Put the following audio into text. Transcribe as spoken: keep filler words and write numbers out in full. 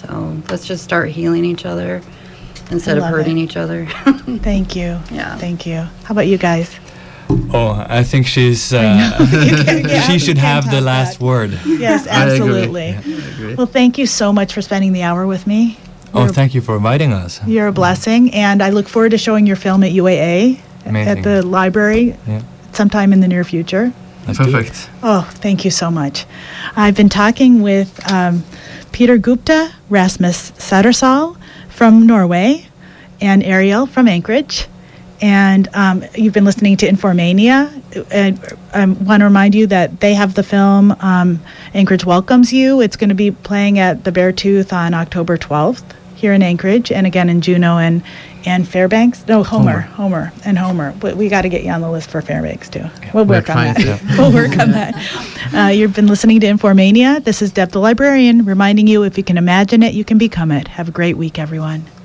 So let's just start healing each other instead of hurting it. each other. Thank you. Yeah. Thank you. How about you guys? Oh, I think she's. Uh, can, yeah, she should have the last that. word. Yes, absolutely. I agree. Yeah, I agree. Well, thank you so much for spending the hour with me. Oh, You're, thank you for inviting us. You're a blessing, and I look forward to showing your film at U A A Amazing. at the library Yeah. sometime in the near future. Let's do it. Perfect. Oh, thank you so much. I've been talking with um, Peter Gupta, Rasmus Sattersal from Norway, and Ariel from Anchorage. And um, you've been listening to Informania. And I want to remind you that they have the film um, Anchorage Welcomes You. It's going to be playing at the Beartooth on October twelfth here in Anchorage, and again in Juneau and, and Fairbanks. No, Homer, Homer, Homer and Homer. But we got to get you on the list for Fairbanks, too. We'll work We're on that. trying We'll work on that. Uh, you've been listening to Informania. This is Deb the Librarian, reminding you if you can imagine it, you can become it. Have a great week, everyone.